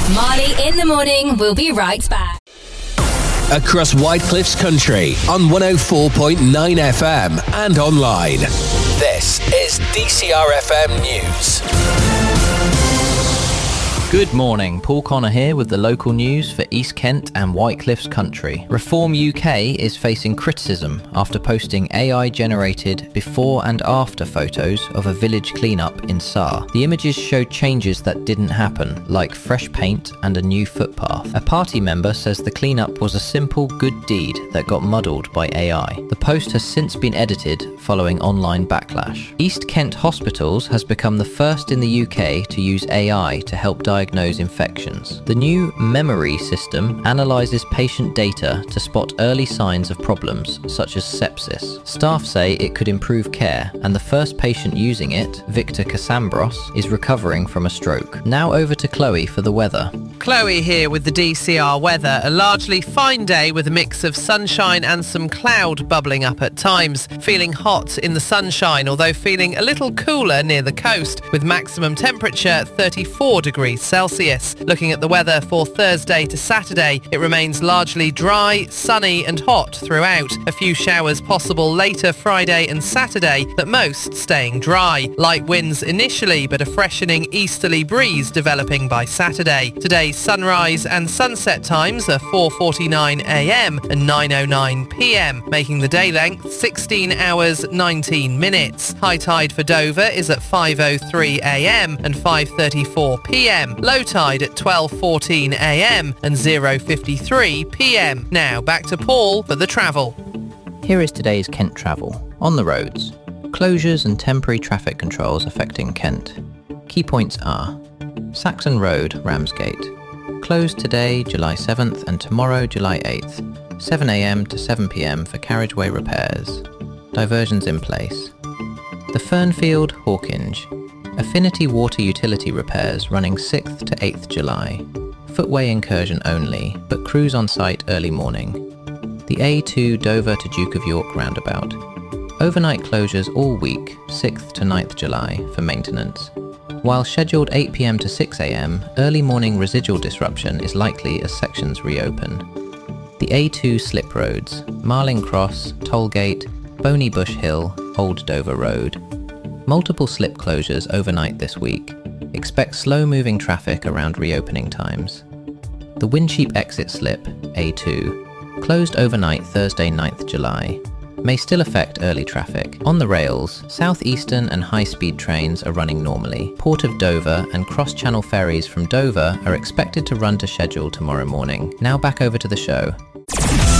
Marley in the morning. We'll be right back. Across Whitecliff's country on 104.9 FM and online. This is DCR FM News. Good morning, Paul Connor here with the local news for East Kent and Whitecliff's country. Reform UK is facing criticism after posting AI-generated before and after photos of a village clean-up in Sarr. The images show changes that didn't happen, like fresh paint and a new footpath. A party member says the clean-up was a simple good deed that got muddled by AI. The post has since been edited following online backlash. East Kent Hospitals has become the first in the UK to use AI to help diagnose infections. The new memory system analyses patient data to spot early signs of problems, such as sepsis. Staff say it could improve care, and the first patient using it, Victor Cassambros, is recovering from a stroke. Now over to Chloe for the weather. Chloe here with the DCR weather. A largely fine day with a mix of sunshine and some cloud bubbling up at times. Feeling hot in the sunshine, although feeling a little cooler near the coast, with maximum temperature 34 degrees Celsius. Looking at the weather for Thursday to Saturday, it remains largely dry, sunny and hot throughout. A few showers possible later Friday and Saturday, but most staying dry. Light winds initially, but a freshening easterly breeze developing by Saturday. Today's sunrise and sunset times are 4:49 a.m. and 9:09 p.m, making the day length 16 hours 19 minutes. High tide for Dover is at 5:03 a.m. and 5:34 p.m. Low tide at 12:14 a.m. and 0:53 p.m. Now back to Paul for the travel. Here is today's Kent travel. On the roads, closures and temporary traffic controls affecting Kent. Key points are: Saxon Road, Ramsgate, closed today, July 7th, and tomorrow, July 8th, 7 a.m. to 7 p.m. for carriageway repairs. Diversions in place. The Fernfield, Hawkinge, Affinity Water Utility repairs running 6th to 8th July. Footway incursion only, but crews on site early morning. The A2 Dover to Duke of York roundabout. Overnight closures all week, 6th to 9th July, for maintenance. While scheduled 8 p.m. to 6 a.m, early morning residual disruption is likely as sections reopen. The A2 slip roads, Marling Cross, Tollgate, Boney Bush Hill, Old Dover Road. Multiple slip closures overnight this week. Expect slow-moving traffic around reopening times. The Wincheap exit slip, A2, closed overnight Thursday 9th July. May still affect early traffic. On the rails, southeastern and high-speed trains are running normally. Port of Dover and cross-channel ferries from Dover are expected to run to schedule tomorrow morning. Now back over to the show.